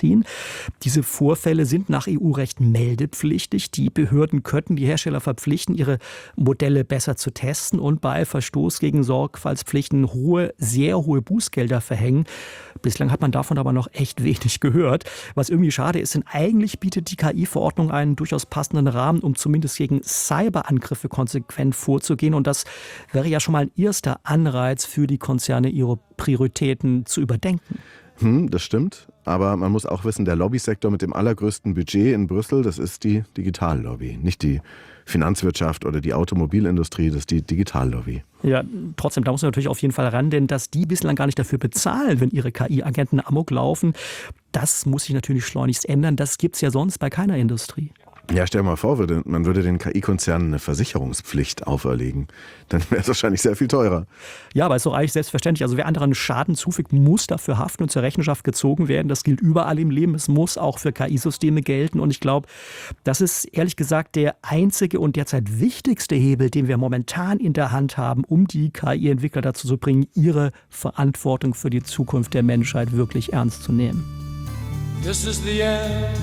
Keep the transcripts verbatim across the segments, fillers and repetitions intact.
stehen. Diese Vorfälle sind nach E U-Recht meldepflichtig. Die Behörden könnten die Hersteller verpflichten, ihre Modelle besser zu testen und bei Verstoß gegen Sorgfaltspflichten hohe, sehr hohe Bußgelder verhängen. Bislang hat man davon aber noch echt wenig gehört. Was irgendwie schade ist, denn eigentlich bietet die K I-Verordnung einen durchaus passenden Rahmen, um zumindest gegen Cyberangriffe konsequent vorzugehen. Und das wäre ja schon mal ein erster Anreiz für die Konzerne, ihre Prioritäten zu überdenken. Hm, das stimmt. Aber man muss auch wissen, der Lobbysektor mit dem allergrößten Budget in Brüssel, das ist die Digitallobby, nicht die Finanzwirtschaft oder die Automobilindustrie, das ist die Digitallobby. Ja, trotzdem, da muss man natürlich auf jeden Fall ran, denn dass die bislang gar nicht dafür bezahlen, wenn ihre K I-Agenten amok laufen, das muss sich natürlich schleunigst ändern. Das gibt es ja sonst bei keiner Industrie. Ja, stell dir mal vor, würde, man würde den K I-Konzernen eine Versicherungspflicht auferlegen. Dann wäre es wahrscheinlich sehr viel teurer. Ja, aber ist doch eigentlich selbstverständlich. Also wer anderen Schaden zufügt, muss dafür haften und zur Rechenschaft gezogen werden. Das gilt überall im Leben. Es muss auch für K I-Systeme gelten. Und ich glaube, das ist ehrlich gesagt der einzige und derzeit wichtigste Hebel, den wir momentan in der Hand haben, um die K I-Entwickler dazu zu bringen, ihre Verantwortung für die Zukunft der Menschheit wirklich ernst zu nehmen. This is the end.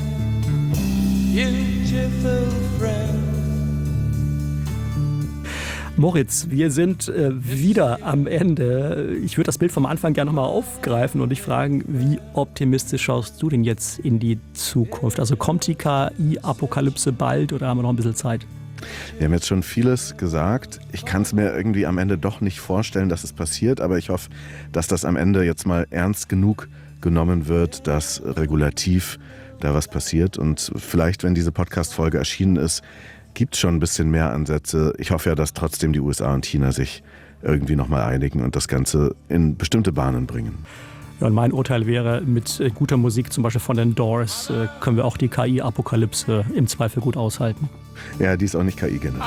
Beautiful friend. Moritz, wir sind äh, wieder am Ende. Ich würde das Bild vom Anfang gerne nochmal aufgreifen und dich fragen, wie optimistisch schaust du denn jetzt in die Zukunft? Also kommt die K I-Apokalypse bald oder haben wir noch ein bisschen Zeit? Wir haben jetzt schon vieles gesagt. Ich kann es mir irgendwie am Ende doch nicht vorstellen, dass es passiert, aber ich hoffe, dass das am Ende jetzt mal ernst genug genommen wird, dass regulativ da was passiert. Und vielleicht, wenn diese Podcast-Folge erschienen ist, gibt es schon ein bisschen mehr Ansätze. Ich hoffe ja, dass trotzdem die U S A und China sich irgendwie nochmal einigen und das Ganze in bestimmte Bahnen bringen. Ja, und mein Urteil wäre, mit guter Musik, zum Beispiel von den Doors, können wir auch die K I-Apokalypse im Zweifel gut aushalten. Ja, die ist auch nicht K I generiert.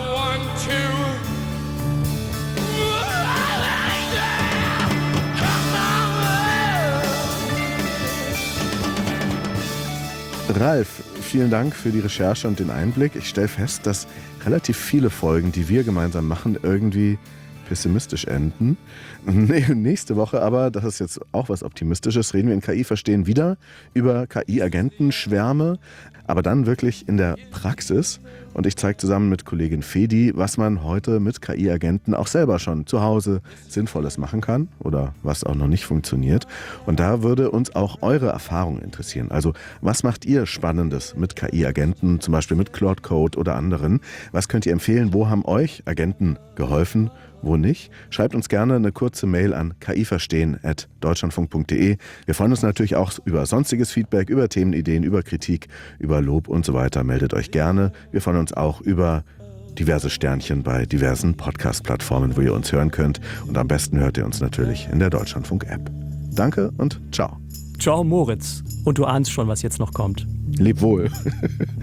Ralf, vielen Dank für die Recherche und den Einblick. Ich stelle fest, dass relativ viele Folgen, die wir gemeinsam machen, irgendwie pessimistisch enden. Nächste Woche aber, das ist jetzt auch was Optimistisches, reden wir in K I verstehen wieder über K I-Agentenschwärme, aber dann wirklich in der Praxis. Und ich zeige zusammen mit Kollegin Fedi, was man heute mit K I-Agenten auch selber schon zu Hause Sinnvolles machen kann oder was auch noch nicht funktioniert. Und da würde uns auch eure Erfahrung interessieren. Also was macht ihr Spannendes mit K I-Agenten, zum Beispiel mit Claude Code oder anderen? Was könnt ihr empfehlen? Wo haben euch Agenten geholfen? Wo nicht? Schreibt uns gerne eine kurze Mail an kiverstehen at deutschlandfunk punkt de. Wir freuen uns natürlich auch über sonstiges Feedback, über Themenideen, über Kritik, über Lob und so weiter. Meldet euch gerne. Wir freuen uns auch über diverse Sternchen bei diversen Podcast-Plattformen, wo ihr uns hören könnt. Und am besten hört ihr uns natürlich in der Deutschlandfunk-App. Danke und ciao. Ciao Moritz. Und du ahnst schon, was jetzt noch kommt. Leb wohl.